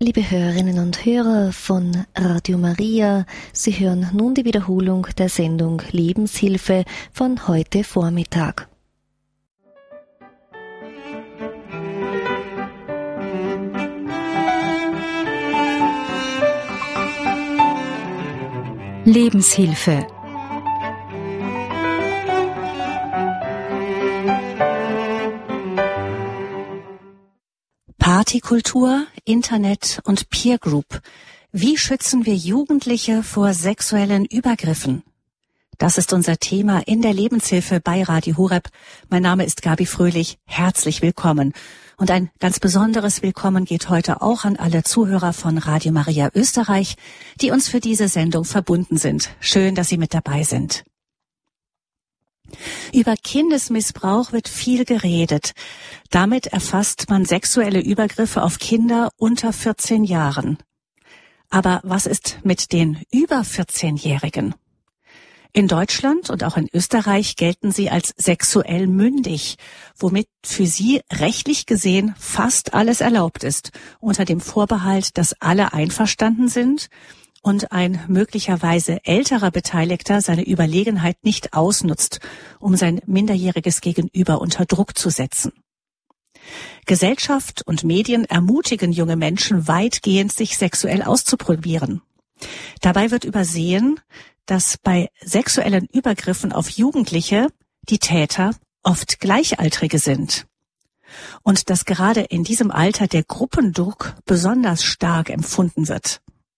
Liebe Hörerinnen und Hörer von Radio Maria, Sie hören nun die Wiederholung der Sendung Lebenshilfe von heute Vormittag. Lebenshilfe. Partykultur, Internet und Peer Group. Wie schützen wir Jugendliche vor sexuellen Übergriffen? Das ist unser Thema in der Lebenshilfe bei Radio Horeb. Mein Name ist Gabi Fröhlich. Herzlich willkommen. Und ein ganz besonderes Willkommen geht heute auch an alle Zuhörer von Radio Maria Österreich, die uns für diese Sendung verbunden sind. Schön, dass Sie mit dabei sind. Über Kindesmissbrauch wird viel geredet. Damit erfasst man sexuelle Übergriffe auf Kinder unter 14 Jahren. Aber was ist mit den über 14-Jährigen? In Deutschland und auch in Österreich gelten sie als sexuell mündig, womit für sie rechtlich gesehen fast alles erlaubt ist, unter dem Vorbehalt, dass alle einverstanden sind und ein möglicherweise älterer Beteiligter seine Überlegenheit nicht ausnutzt, um sein minderjähriges Gegenüber unter Druck zu setzen. Gesellschaft und Medien ermutigen junge Menschen weitgehend, sich sexuell auszuprobieren. Dabei wird übersehen, dass bei sexuellen Übergriffen auf Jugendliche die Täter oft Gleichaltrige sind. Und dass gerade in diesem Alter der Gruppendruck besonders stark empfunden wird.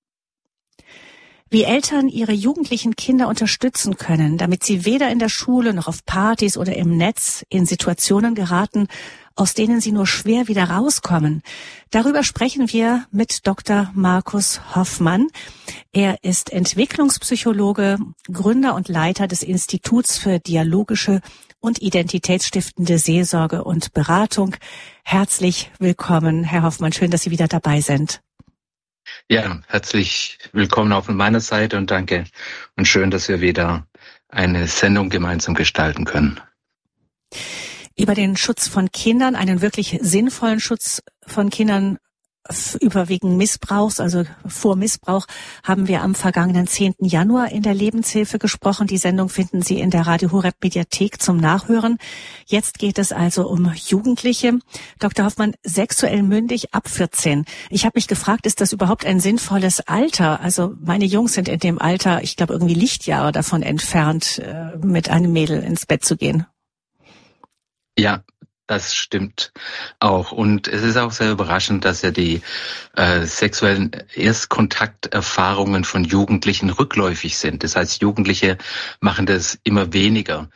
Wie Eltern ihre jugendlichen Kinder unterstützen können, damit sie weder in der Schule noch auf Partys oder im Netz in Situationen geraten, aus denen sie nur schwer wieder rauskommen. Darüber sprechen wir mit Dr. Markus Hoffmann. Er ist Entwicklungspsychologe, Gründer und Leiter des Instituts für dialogische und identitätsstiftende Seelsorge und Beratung. Herzlich willkommen, Herr Hoffmann. Schön, dass Sie wieder dabei sind. Ja, herzlich willkommen auch von meiner Seite und danke. Und schön, dass wir wieder eine Sendung gemeinsam gestalten können. Über den Schutz von Kindern, einen wirklich sinnvollen Schutz von Kindern überwiegend Missbrauchs, also vor Missbrauch, haben wir am vergangenen 10. Januar in der Lebenshilfe gesprochen. Die Sendung finden Sie in der Radio Horeb Mediathek zum Nachhören. Jetzt geht es also um Jugendliche. Dr. Hoffmann, sexuell mündig ab 14. Ich habe mich gefragt, ist das überhaupt ein sinnvolles Alter? Also meine Jungs sind in dem Alter, ich glaube irgendwie Lichtjahre davon entfernt, mit einem Mädel ins Bett zu gehen. Ja, das stimmt auch. Und es ist auch sehr überraschend, dass ja die sexuellen Erstkontakterfahrungen von Jugendlichen rückläufig sind. Das heißt, Jugendliche machen das immer weniger.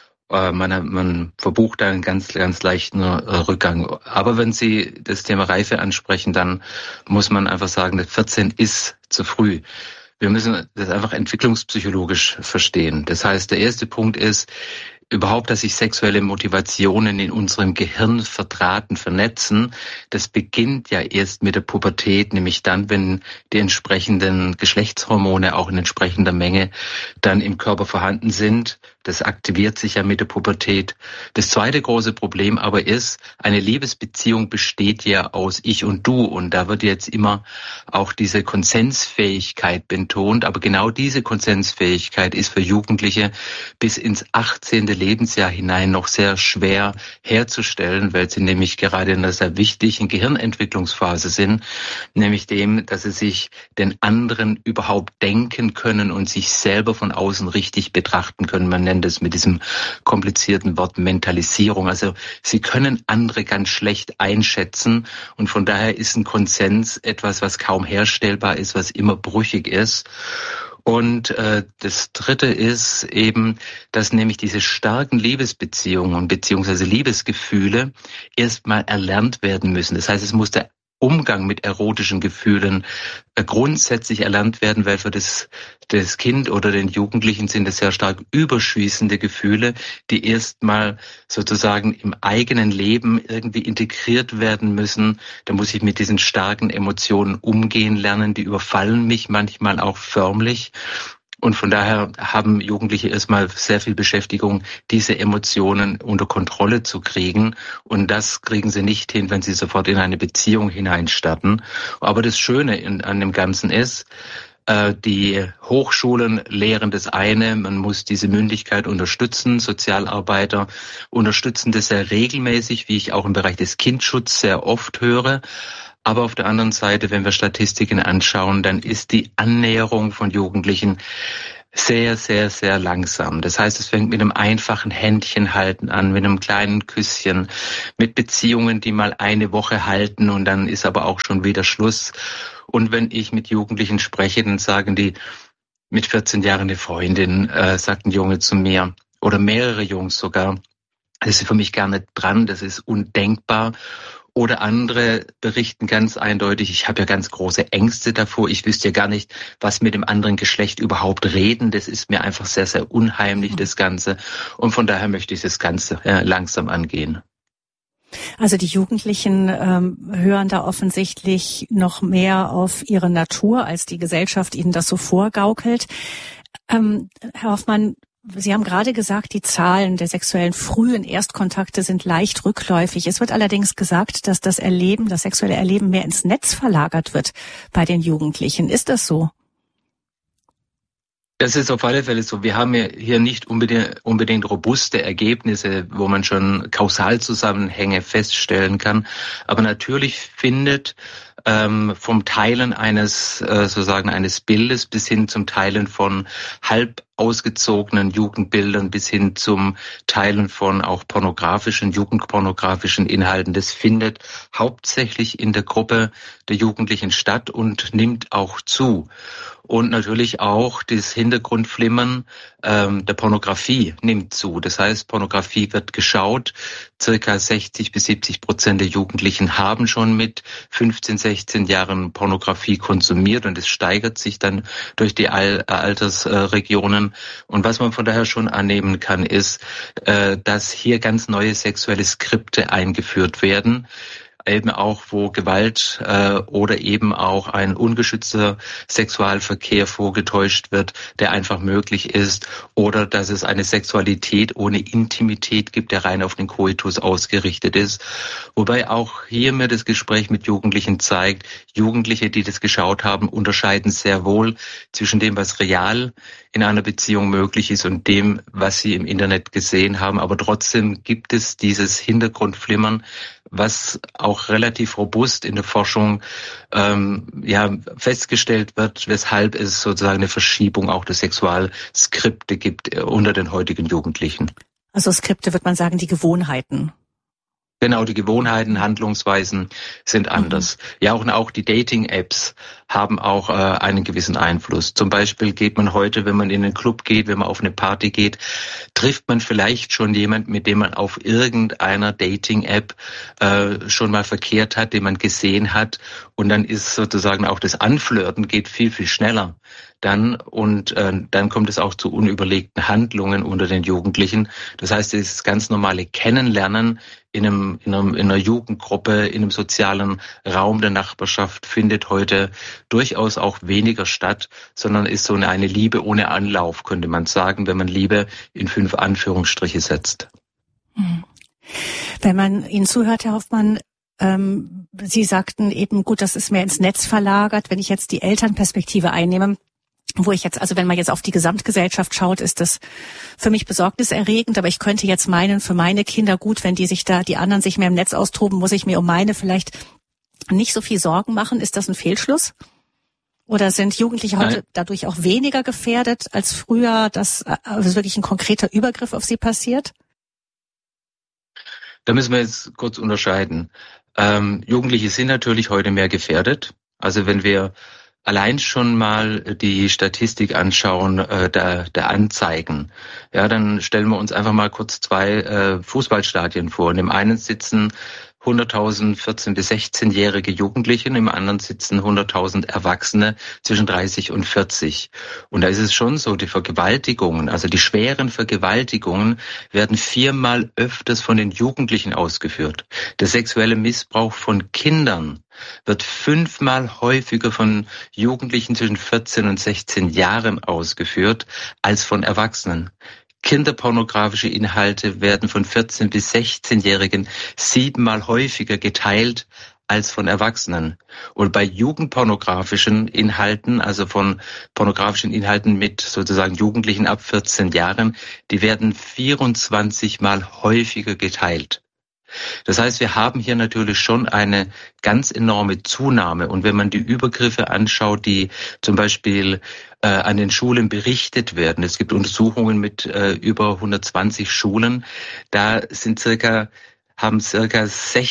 Man verbucht einen ganz leichten Rückgang. Aber wenn Sie das Thema Reife ansprechen, dann muss man einfach sagen, 14 ist zu früh. Wir müssen das einfach entwicklungspsychologisch verstehen. Das heißt, der erste Punkt ist, überhaupt, dass sich sexuelle Motivationen in unserem Gehirn verdrahten, vernetzen, das beginnt ja erst mit der Pubertät, nämlich dann, wenn die entsprechenden Geschlechtshormone auch in entsprechender Menge dann im Körper vorhanden sind. Das aktiviert sich ja mit der Pubertät. Das zweite große Problem aber ist, eine Liebesbeziehung besteht ja aus Ich und Du. Und da wird jetzt immer auch diese Konsensfähigkeit betont. Aber genau diese Konsensfähigkeit ist für Jugendliche bis ins 18. Lebensjahr hinein noch sehr schwer herzustellen, weil sie nämlich gerade in einer sehr wichtigen Gehirnentwicklungsphase sind, nämlich dem, dass sie sich den anderen überhaupt denken können und sich selber von außen richtig betrachten können. Man nennt es mit diesem komplizierten Wort Mentalisierung. Also sie können andere ganz schlecht einschätzen und von daher ist ein Konsens etwas, was kaum herstellbar ist, was immer brüchig ist. Und das Dritte ist eben, dass nämlich diese starken Liebesbeziehungen bzw. Liebesgefühle erstmal erlernt werden müssen. Das heißt, es muss der Umgang mit erotischen Gefühlen grundsätzlich erlernt werden, weil für das Kind oder den Jugendlichen sind es sehr stark überschießende Gefühle, die erstmal sozusagen im eigenen Leben irgendwie integriert werden müssen. Da muss ich mit diesen starken Emotionen umgehen lernen, die überfallen mich manchmal auch förmlich. Und von daher haben Jugendliche erstmal sehr viel Beschäftigung, diese Emotionen unter Kontrolle zu kriegen. Und das kriegen sie nicht hin, wenn sie sofort in eine Beziehung hineinstarten. Aber das Schöne an dem Ganzen ist, die Hochschulen lehren das eine, man muss diese Mündigkeit unterstützen. Sozialarbeiter unterstützen das sehr regelmäßig, wie ich auch im Bereich des Kindschutzes sehr oft höre. Aber auf der anderen Seite, wenn wir Statistiken anschauen, dann ist die Annäherung von Jugendlichen sehr, sehr, sehr langsam. Das heißt, es fängt mit einem einfachen Händchenhalten an, mit einem kleinen Küsschen, mit Beziehungen, die mal eine Woche halten und dann ist aber auch schon wieder Schluss. Und wenn ich mit Jugendlichen spreche, dann sagen die, mit 14 Jahren eine Freundin, sagt ein Junge zu mir, oder mehrere Jungs sogar, das ist für mich gar nicht dran, das ist undenkbar. Oder andere berichten ganz eindeutig, ich habe ja ganz große Ängste davor, ich wüsste ja gar nicht, was mit dem anderen Geschlecht überhaupt reden, das ist mir einfach sehr, sehr unheimlich, das Ganze. Und von daher möchte ich das Ganze langsam angehen. Also die Jugendlichen hören da offensichtlich noch mehr auf ihre Natur, als die Gesellschaft ihnen das so vorgaukelt. Herr Hoffmann, Sie haben gerade gesagt, die Zahlen der sexuellen frühen Erstkontakte sind leicht rückläufig. Es wird allerdings gesagt, dass das sexuelle Erleben mehr ins Netz verlagert wird bei den Jugendlichen. Ist das so? Das ist auf alle Fälle so. Wir haben ja hier nicht unbedingt robuste Ergebnisse, wo man schon Kausalzusammenhänge feststellen kann. Aber natürlich findet vom Teilen eines Bildes bis hin zum Teilen von halb ausgezogenen Jugendbildern bis hin zum Teilen von auch jugendpornografischen Inhalten. Das findet hauptsächlich in der Gruppe der Jugendlichen statt und nimmt auch zu. Und natürlich auch das Hintergrundflimmern der Pornografie nimmt zu. Das heißt, Pornografie wird geschaut. Circa 60-70% der Jugendlichen haben schon mit 15, 16 Jahren Pornografie konsumiert und es steigert sich dann durch die Altersregionen. Und was man von daher schon annehmen kann, ist, dass hier ganz neue sexuelle Skripte eingeführt werden. Eben auch, wo Gewalt oder eben auch ein ungeschützter Sexualverkehr vorgetäuscht wird, der einfach möglich ist, oder dass es eine Sexualität ohne Intimität gibt, der rein auf den Koitus ausgerichtet ist. Wobei auch hier mir das Gespräch mit Jugendlichen zeigt, Jugendliche, die das geschaut haben, unterscheiden sehr wohl zwischen dem, was real in einer Beziehung möglich ist und dem, was sie im Internet gesehen haben. Aber trotzdem gibt es dieses Hintergrundflimmern, was auch relativ robust in der Forschung festgestellt wird, weshalb es sozusagen eine Verschiebung auch der Sexualskripte gibt unter den heutigen Jugendlichen. Also Skripte, wird man sagen, die Gewohnheiten. Genau, die Gewohnheiten, Handlungsweisen sind anders. Ja, auch die Dating-Apps haben auch einen gewissen Einfluss. Zum Beispiel geht man heute, wenn man in einen Club geht, wenn man auf eine Party geht, trifft man vielleicht schon jemanden, mit dem man auf irgendeiner Dating-App schon mal verkehrt hat, den man gesehen hat. Und dann ist sozusagen auch das Anflirten geht viel, viel schneller. Dann kommt es auch zu unüberlegten Handlungen unter den Jugendlichen. Das heißt, das ganz normale Kennenlernen in einer Jugendgruppe, in einem sozialen Raum der Nachbarschaft findet heute durchaus auch weniger statt, sondern ist so eine Liebe ohne Anlauf, könnte man sagen, wenn man Liebe in 5 Anführungsstriche setzt. Wenn man Ihnen zuhört, Herr Hoffmann, Sie sagten eben, gut, das ist mehr ins Netz verlagert. Wenn ich jetzt die Elternperspektive einnehme, wenn man jetzt auf die Gesamtgesellschaft schaut, ist das für mich besorgniserregend, aber ich könnte jetzt meinen, für meine Kinder gut, wenn die anderen sich mehr im Netz austoben, muss ich mir um meine vielleicht nicht so viel Sorgen machen. Ist das ein Fehlschluss? Oder sind Jugendliche heute dadurch auch weniger gefährdet als früher, dass wirklich ein konkreter Übergriff auf sie passiert? Da müssen wir jetzt kurz unterscheiden. Jugendliche sind natürlich heute mehr gefährdet. Also wenn wir allein schon mal die Statistik anschauen der Anzeigen, ja, dann stellen wir uns einfach mal kurz 2 Fußballstadien vor. In dem einen sitzen 100.000 14- bis 16-jährige Jugendlichen, im anderen sitzen 100.000 Erwachsene zwischen 30 und 40. Und da ist es schon so, die Vergewaltigungen, also die schweren Vergewaltigungen, werden 4-mal öfters von den Jugendlichen ausgeführt. Der sexuelle Missbrauch von Kindern wird 5-mal häufiger von Jugendlichen zwischen 14 und 16 Jahren ausgeführt als von Erwachsenen. Kinderpornografische Inhalte werden von 14- bis 16-Jährigen 7-mal häufiger geteilt als von Erwachsenen. Und bei jugendpornografischen Inhalten, also von pornografischen Inhalten mit sozusagen Jugendlichen ab 14 Jahren, die werden 24-mal häufiger geteilt. Das heißt, wir haben hier natürlich schon eine ganz enorme Zunahme. Und wenn man die Übergriffe anschaut, die zum Beispiel an den Schulen berichtet werden, es gibt Untersuchungen mit über 120 Schulen, da haben circa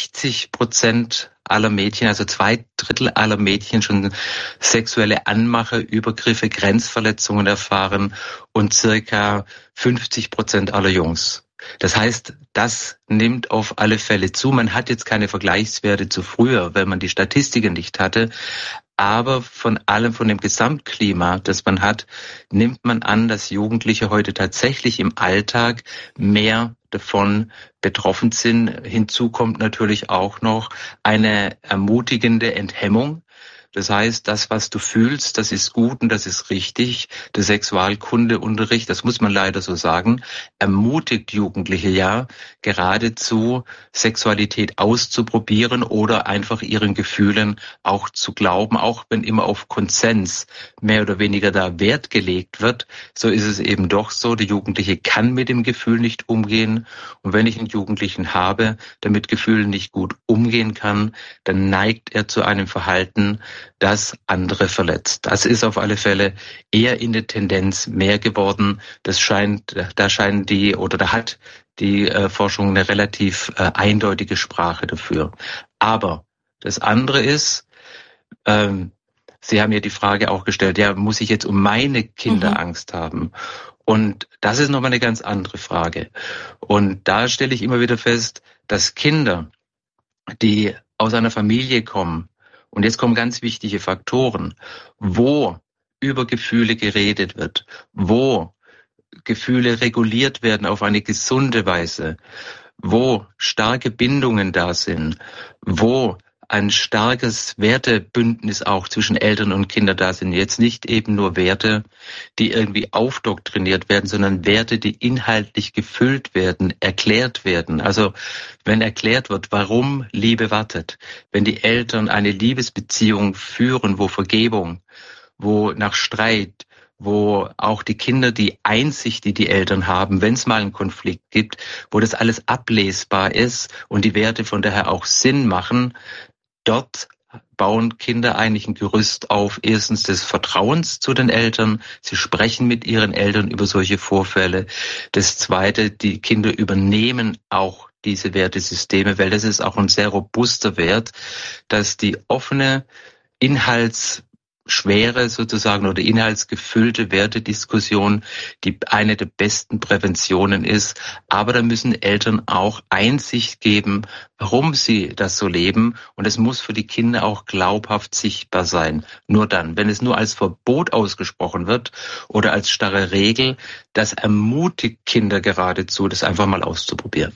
60% aller Mädchen, also 2/3 aller Mädchen schon sexuelle Anmache, Übergriffe, Grenzverletzungen erfahren und circa 50% aller Jungs. Das heißt, das nimmt auf alle Fälle zu. Man hat jetzt keine Vergleichswerte zu früher, weil man die Statistiken nicht hatte. Aber von dem Gesamtklima, das man hat, nimmt man an, dass Jugendliche heute tatsächlich im Alltag mehr davon betroffen sind. Hinzu kommt natürlich auch noch eine ermutigende Enthemmung. Das heißt, das, was du fühlst, das ist gut und das ist richtig. Der Sexualkundeunterricht, das muss man leider so sagen, ermutigt Jugendliche ja geradezu, Sexualität auszuprobieren oder einfach ihren Gefühlen auch zu glauben, auch wenn immer auf Konsens mehr oder weniger da Wert gelegt wird. So ist es eben doch so, der Jugendliche kann mit dem Gefühl nicht umgehen. Und wenn ich einen Jugendlichen habe, der mit Gefühlen nicht gut umgehen kann, dann neigt er zu einem Verhalten, das andere verletzt. Das ist auf alle Fälle eher in der Tendenz mehr geworden. Da hat die Forschung eine relativ eindeutige Sprache dafür. Aber das andere ist, Sie haben ja die Frage auch gestellt, ja, muss ich jetzt um meine Kinder Angst haben? Und das ist nochmal eine ganz andere Frage. Und da stelle ich immer wieder fest, dass Kinder, die aus einer Familie kommen, und jetzt kommen ganz wichtige Faktoren, wo über Gefühle geredet wird, wo Gefühle reguliert werden auf eine gesunde Weise, wo starke Bindungen da sind, wo ein starkes Wertebündnis auch zwischen Eltern und Kindern da sind. Jetzt nicht eben nur Werte, die irgendwie aufdoktriniert werden, sondern Werte, die inhaltlich gefüllt werden, erklärt werden. Also wenn erklärt wird, warum Liebe wartet, wenn die Eltern eine Liebesbeziehung führen, wo Vergebung, wo nach Streit, wo auch die Kinder die Einsicht, die die Eltern haben, wenn es mal einen Konflikt gibt, wo das alles ablesbar ist und die Werte von daher auch Sinn machen, dort bauen Kinder eigentlich ein Gerüst auf, erstens des Vertrauens zu den Eltern. Sie sprechen mit ihren Eltern über solche Vorfälle. Das Zweite, die Kinder übernehmen auch diese Wertesysteme, weil das ist auch ein sehr robuster Wert, dass die offene, inhaltsschwere sozusagen oder inhaltsgefüllte Wertediskussion die eine der besten Präventionen ist. Aber da müssen Eltern auch Einsicht geben, warum sie das so leben. Und es muss für die Kinder auch glaubhaft sichtbar sein. Nur dann, wenn es nur als Verbot ausgesprochen wird oder als starre Regel, das ermutigt Kinder geradezu, das einfach mal auszuprobieren.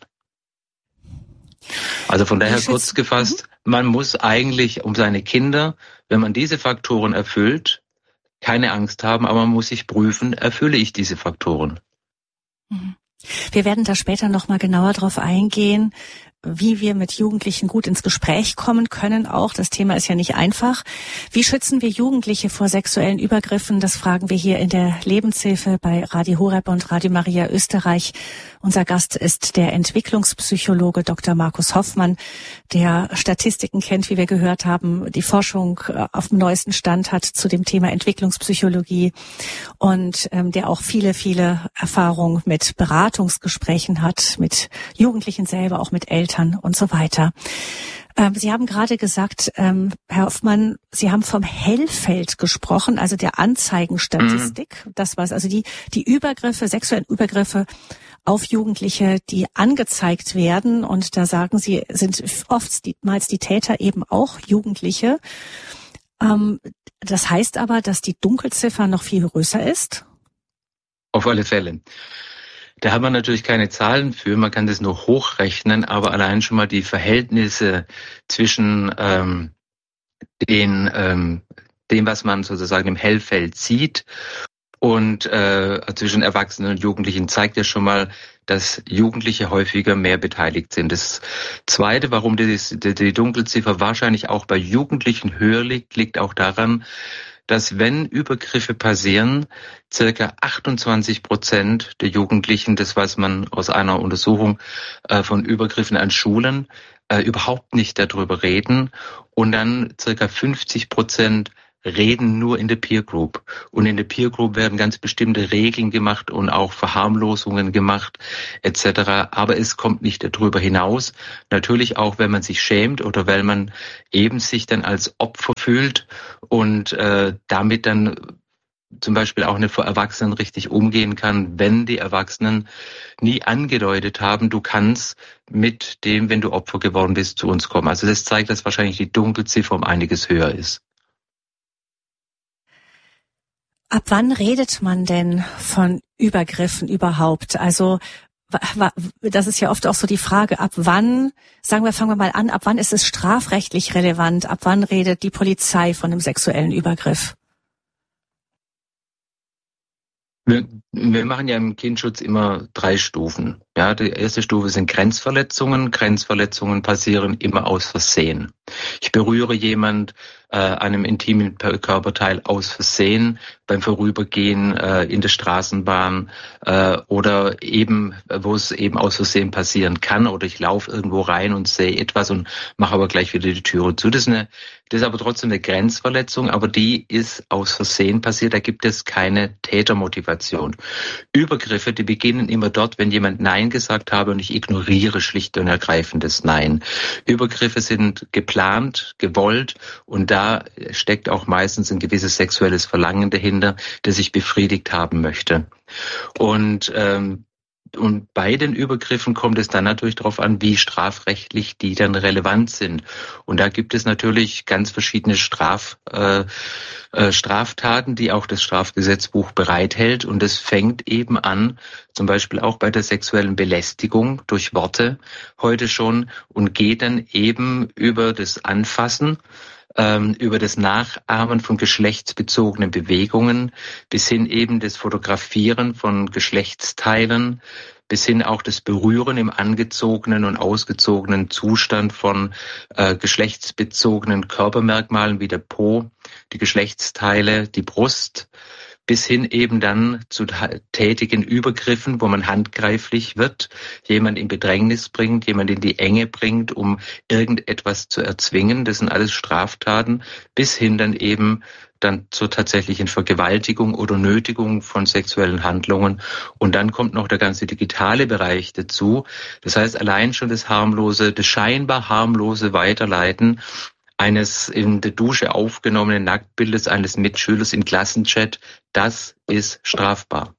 Also von daher kurz gefasst, man muss eigentlich um seine Kinder, wenn man diese Faktoren erfüllt, keine Angst haben, aber man muss sich prüfen, erfülle ich diese Faktoren. Wir werden da später nochmal genauer drauf eingehen, wie wir mit Jugendlichen gut ins Gespräch kommen können auch. Das Thema ist ja nicht einfach. Wie schützen wir Jugendliche vor sexuellen Übergriffen? Das fragen wir hier in der Lebenshilfe bei Radio Horeb und Radio Maria Österreich. Unser Gast ist der Entwicklungspsychologe Dr. Markus Hoffmann, der Statistiken kennt, wie wir gehört haben, die Forschung auf dem neuesten Stand hat zu dem Thema Entwicklungspsychologie und der auch viele, viele Erfahrungen mit Beratungsgesprächen hat, mit Jugendlichen selber, auch mit Eltern und so weiter. Sie haben gerade gesagt, Herr Hoffmann, Sie haben vom Hellfeld gesprochen, also der Anzeigenstatistik. Das war's, also die Übergriffe, sexuellen Übergriffe auf Jugendliche, die angezeigt werden. Und da sagen Sie, sind oftmals die Täter eben auch Jugendliche. Das heißt aber, dass die Dunkelziffer noch viel größer ist? Auf alle Fälle. Da haben wir natürlich keine Zahlen für, man kann das nur hochrechnen, aber allein schon mal die Verhältnisse zwischen dem, was man sozusagen im Hellfeld sieht und zwischen Erwachsenen und Jugendlichen zeigt ja schon mal, dass Jugendliche häufiger mehr beteiligt sind. Das Zweite, warum die Dunkelziffer wahrscheinlich auch bei Jugendlichen höher liegt auch daran, dass wenn Übergriffe passieren, circa 28% der Jugendlichen, das weiß man aus einer Untersuchung von Übergriffen an Schulen, überhaupt nicht darüber reden und dann circa 50% reden nur in der Peer Group. Und in der Peer Group werden ganz bestimmte Regeln gemacht und auch Verharmlosungen gemacht etc. Aber es kommt nicht darüber hinaus. Natürlich auch, wenn man sich schämt oder weil man eben sich dann als Opfer fühlt und damit dann zum Beispiel auch nicht vor Erwachsenen richtig umgehen kann, wenn die Erwachsenen nie angedeutet haben, du kannst mit dem, wenn du Opfer geworden bist, zu uns kommen. Also das zeigt, dass wahrscheinlich die Dunkelziffer um einiges höher ist. Ab wann redet man denn von Übergriffen überhaupt? Also das ist ja oft auch so die Frage, ab wann, fangen wir mal an, ab wann ist es strafrechtlich relevant? Ab wann redet die Polizei von einem sexuellen Übergriff? Wir machen ja im Kindschutz immer 3 Stufen. Ja, die erste Stufe sind Grenzverletzungen. Grenzverletzungen passieren immer aus Versehen. Ich berühre jemand einem intimen Körperteil aus Versehen beim Vorübergehen in der Straßenbahn oder eben, wo es eben aus Versehen passieren kann, oder ich laufe irgendwo rein und sehe etwas und mache aber gleich wieder die Türe zu. Das ist aber trotzdem eine Grenzverletzung, aber die ist aus Versehen passiert. Da gibt es keine Tätermotivation. Übergriffe, die beginnen immer dort, wenn jemand Nein gesagt habe und ich ignoriere schlicht und ergreifend das Nein. Übergriffe sind geplant, gewollt und da steckt auch meistens ein gewisses sexuelles Verlangen dahinter, das ich befriedigt haben möchte. Und bei den Übergriffen kommt es dann natürlich darauf an, wie strafrechtlich die dann relevant sind. Und da gibt es natürlich ganz verschiedene Straftaten, die auch das Strafgesetzbuch bereithält. Und es fängt eben an, zum Beispiel auch bei der sexuellen Belästigung durch Worte heute schon, und geht dann eben über das Anfassen, über das Nachahmen von geschlechtsbezogenen Bewegungen bis hin eben das Fotografieren von Geschlechtsteilen, bis hin auch das Berühren im angezogenen und ausgezogenen Zustand von geschlechtsbezogenen Körpermerkmalen wie der Po, die Geschlechtsteile, die Brust, bis hin eben dann zu tätigen Übergriffen, wo man handgreiflich wird, jemand in Bedrängnis bringt, jemand in die Enge bringt, um irgendetwas zu erzwingen. Das sind alles Straftaten, bis hin dann eben dann zur tatsächlichen Vergewaltigung oder Nötigung von sexuellen Handlungen. Und dann kommt noch der ganze digitale Bereich dazu. Das heißt, allein schon das scheinbar harmlose Weiterleiten eines in der Dusche aufgenommenen Nacktbildes eines Mitschülers im Klassenchat, das ist strafbar.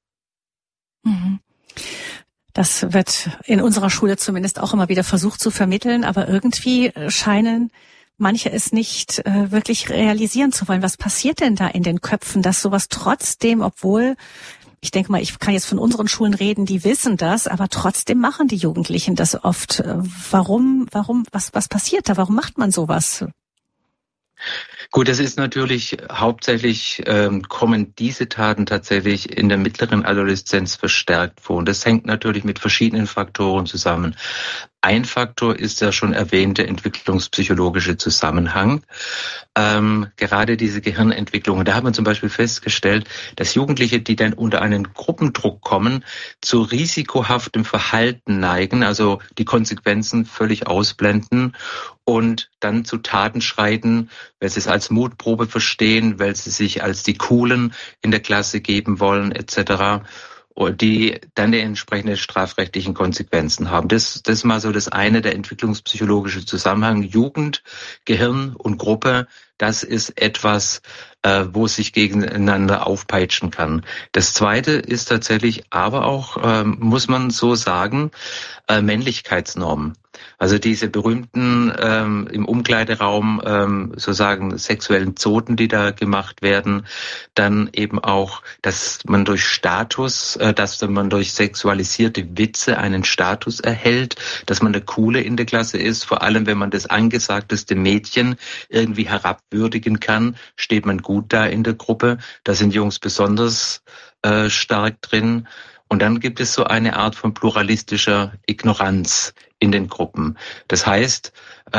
Das wird in unserer Schule zumindest auch immer wieder versucht zu vermitteln, aber irgendwie scheinen manche es nicht wirklich realisieren zu wollen. Was passiert denn da in den Köpfen, dass sowas trotzdem, obwohl, ich denke mal, ich kann jetzt von unseren Schulen reden, die wissen das, aber trotzdem machen die Jugendlichen das oft. Was passiert da? Warum macht man sowas? Gut, das ist natürlich hauptsächlich, kommen diese Taten tatsächlich in der mittleren Adoleszenz verstärkt vor. Und das hängt natürlich mit verschiedenen Faktoren zusammen. Ein Faktor ist der schon erwähnte entwicklungspsychologische Zusammenhang. Gerade diese Gehirnentwicklung. Da hat man zum Beispiel festgestellt, dass Jugendliche, die dann unter einen Gruppendruck kommen, zu risikohaftem Verhalten neigen, also die Konsequenzen völlig ausblenden und dann zu Taten schreiten, weil sie es als Mutprobe verstehen, weil sie sich als die Coolen in der Klasse geben wollen, etc. die dann die entsprechenden strafrechtlichen Konsequenzen haben. Das ist mal so das eine, der entwicklungspsychologische Zusammenhang. Jugend, Gehirn und Gruppe, das ist etwas, wo es sich gegeneinander aufpeitschen kann. Das zweite ist tatsächlich aber auch, muss man so sagen, Männlichkeitsnormen. Also diese berühmten im Umkleideraum sozusagen sexuellen Zoten, die da gemacht werden, dann eben auch, dass man durch Status, dass man durch sexualisierte Witze einen Status erhält, dass man der Coole in der Klasse ist, vor allem wenn man das angesagteste Mädchen irgendwie herabwürdigen kann, steht man gut da in der Gruppe. Da sind Jungs besonders stark drin. Und dann gibt es so eine Art von pluralistischer Ignoranz in den Gruppen. Das heißt,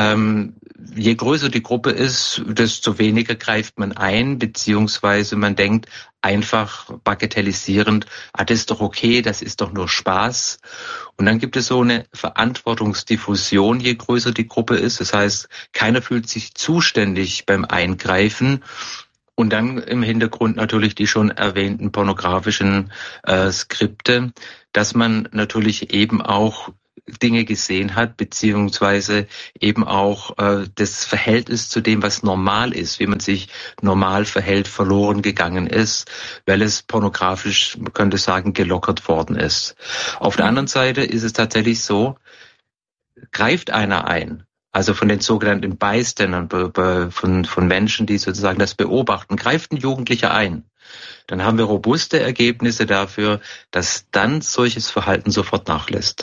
je größer die Gruppe ist, desto weniger greift man ein, beziehungsweise man denkt einfach bagatellisierend, das ist doch okay, das ist doch nur Spaß. Und dann gibt es so eine Verantwortungsdiffusion, je größer die Gruppe ist. Das heißt, keiner fühlt sich zuständig beim Eingreifen. Und dann im Hintergrund natürlich die schon erwähnten pornografischen Skripte, dass man natürlich eben auch Dinge gesehen hat, beziehungsweise eben auch das Verhältnis zu dem, was normal ist, wie man sich normal verhält, verloren gegangen ist, weil es pornografisch, man könnte sagen, gelockert worden ist. Auf der anderen Seite ist es tatsächlich so, greift einer ein, also von den sogenannten Bystandern, von Menschen, die sozusagen das beobachten, greift ein Jugendlicher ein. Dann haben wir robuste Ergebnisse dafür, dass dann solches Verhalten sofort nachlässt.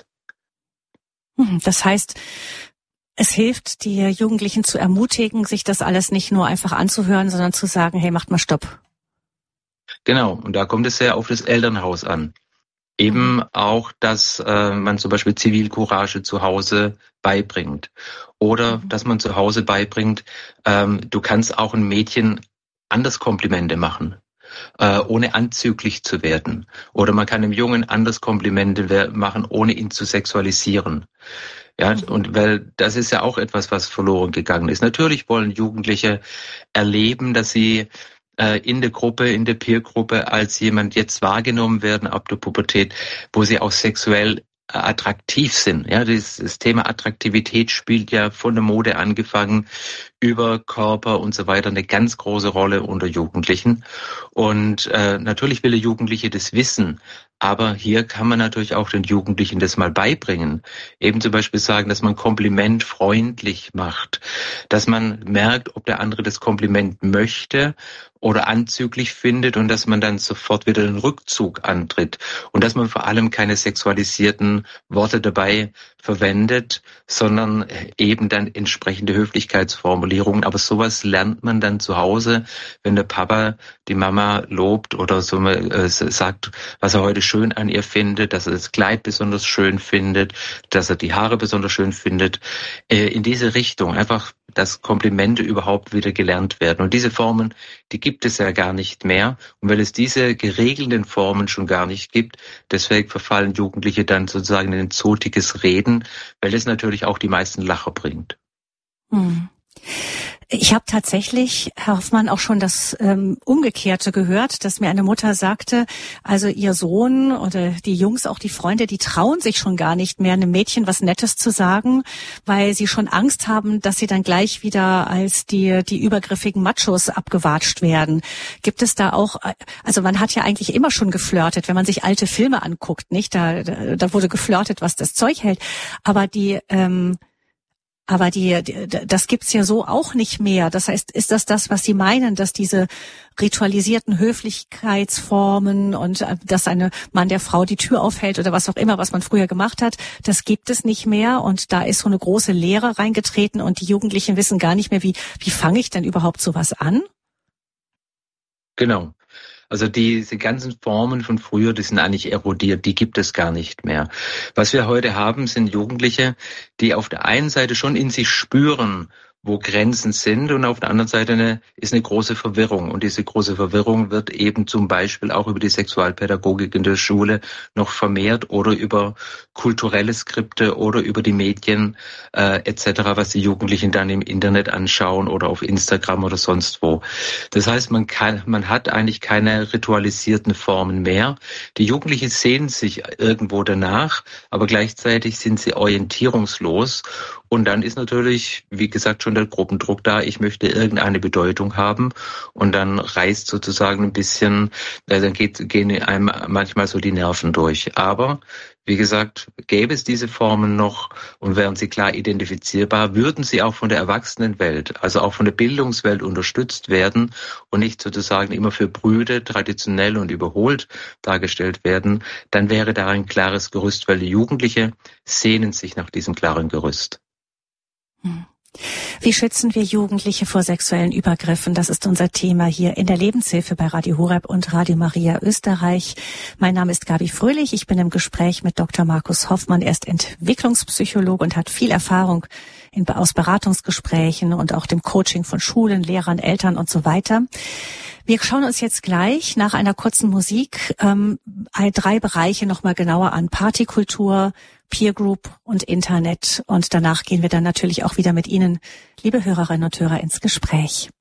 Das heißt, es hilft, die Jugendlichen zu ermutigen, sich das alles nicht nur einfach anzuhören, sondern zu sagen, hey, macht mal Stopp. Genau, und da kommt es sehr auf das Elternhaus an. Eben auch, dass man zum Beispiel Zivilcourage zu Hause beibringt. Oder dass man zu Hause beibringt, du kannst auch ein Mädchen anders Komplimente machen, ohne anzüglich zu werden. Oder man kann einem Jungen anders Komplimente machen, ohne ihn zu sexualisieren. Ja, und weil das ist ja auch etwas, was verloren gegangen ist. Natürlich wollen Jugendliche erleben, dass sie in der Gruppe, in der Peergruppe als jemand jetzt wahrgenommen werden ab der Pubertät, wo sie auch sexuell attraktiv sind. Ja, das Thema Attraktivität spielt ja von der Mode angefangen über Körper und so weiter eine ganz große Rolle unter Jugendlichen. Und natürlich will der Jugendliche das wissen, aber hier kann man natürlich auch den Jugendlichen das mal beibringen. Eben zum Beispiel sagen, dass man Kompliment freundlich macht, dass man merkt, ob der andere das Kompliment möchte oder anzüglich findet und dass man dann sofort wieder den Rückzug antritt und dass man vor allem keine sexualisierten Worte dabei verwendet, sondern eben dann entsprechende Höflichkeitsformulierungen. Aber sowas lernt man dann zu Hause, wenn der Papa die Mama lobt oder so sagt, was er heute schön an ihr findet, dass er das Kleid besonders schön findet, dass er die Haare besonders schön findet. In diese Richtung einfach, dass Komplimente überhaupt wieder gelernt werden. Und diese Formen, die gibt es ja gar nicht mehr. Und weil es diese geregelten Formen schon gar nicht gibt, deswegen verfallen Jugendliche dann sozusagen in ein zotiges Reden, weil es natürlich auch die meisten Lacher bringt. Ich habe tatsächlich, Herr Hoffmann, auch schon das Umgekehrte gehört, dass mir eine Mutter sagte, also ihr Sohn oder die Jungs, auch die Freunde, die trauen sich schon gar nicht mehr, einem Mädchen was Nettes zu sagen, weil sie schon Angst haben, dass sie dann gleich wieder als die übergriffigen Machos abgewatscht werden. Gibt es da auch, also man hat ja eigentlich immer schon geflirtet, wenn man sich alte Filme anguckt, nicht? Da wurde geflirtet, was das Zeug hält. Aber das gibt's ja so auch nicht mehr. Das heißt, ist das, was Sie meinen, dass diese ritualisierten Höflichkeitsformen und dass ein Mann der Frau die Tür aufhält oder was auch immer, was man früher gemacht hat, das gibt es nicht mehr und da ist so eine große Leere reingetreten und die Jugendlichen wissen gar nicht mehr, wie fange ich denn überhaupt sowas an? Genau. Also diese ganzen Formen von früher, die sind eigentlich erodiert, die gibt es gar nicht mehr. Was wir heute haben, sind Jugendliche, die auf der einen Seite schon in sich spüren, wo Grenzen sind, und auf der anderen Seite ist eine große Verwirrung. Und diese große Verwirrung wird eben zum Beispiel auch über die Sexualpädagogik in der Schule noch vermehrt oder über kulturelle Skripte oder über die Medien etc., was die Jugendlichen dann im Internet anschauen oder auf Instagram oder sonst wo. Das heißt, man hat eigentlich keine ritualisierten Formen mehr. Die Jugendlichen sehnen sich irgendwo danach, aber gleichzeitig sind sie orientierungslos. Und dann ist natürlich, wie gesagt, schon der Gruppendruck da. Ich möchte irgendeine Bedeutung haben. Und dann reißt sozusagen ein bisschen, dann gehen einem manchmal so die Nerven durch. Aber wie gesagt, gäbe es diese Formen noch und wären sie klar identifizierbar, würden sie auch von der Erwachsenenwelt, also auch von der Bildungswelt unterstützt werden und nicht sozusagen immer für Brüde, traditionell und überholt dargestellt werden, dann wäre da ein klares Gerüst, weil die Jugendliche sehnen sich nach diesem klaren Gerüst. Wie schützen wir Jugendliche vor sexuellen Übergriffen? Das ist unser Thema hier in der Lebenshilfe bei Radio Horeb und Radio Maria Österreich. Mein Name ist Gabi Fröhlich. Ich bin im Gespräch mit Dr. Markus Hoffmann. Er ist Entwicklungspsychologe und hat viel Erfahrung aus Beratungsgesprächen und auch dem Coaching von Schulen, Lehrern, Eltern und so weiter. Wir schauen uns jetzt gleich nach einer kurzen Musik 3 Bereiche nochmal genauer an. Partykultur, Peer Group und Internet. Und danach gehen wir dann natürlich auch wieder mit Ihnen, liebe Hörerinnen und Hörer, ins Gespräch.